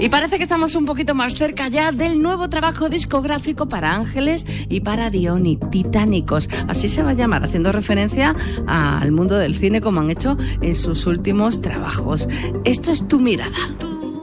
Y parece que estamos un poquito más cerca ya del nuevo trabajo discográfico para Ángeles y para Diony, Titánicos. Así se va a llamar, haciendo referencia al mundo del cine como han hecho en sus últimos trabajos. Esto es Tu Mirada.